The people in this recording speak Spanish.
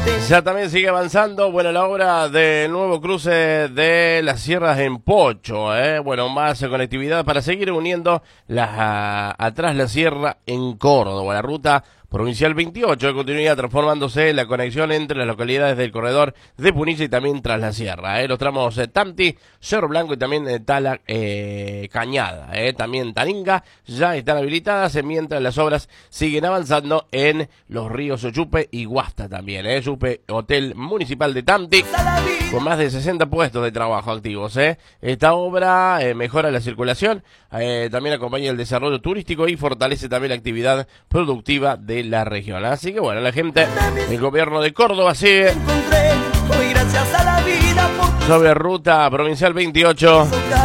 Ya también sigue avanzando, bueno, la obra del nuevo cruce de las sierras en Pocho, bueno, más conectividad para seguir uniendo atrás la sierra en Córdoba, la ruta provincial 28 de continuidad transformándose la conexión entre las localidades del corredor de Punilla y también tras la sierra, los tramos Tamti, Cerro Blanco y también Tala Cañada, también Taringa ya están habilitadas mientras las obras siguen avanzando en los ríos Chupe y Guasta también, Chupe Hotel Municipal de Tamti con más de 60 puestos de trabajo activos, Esta obra mejora la circulación, también acompaña el desarrollo turístico y fortalece también la actividad productiva de la región. Así que bueno, la gente del gobierno de Córdoba sigue sobre ruta provincial 28.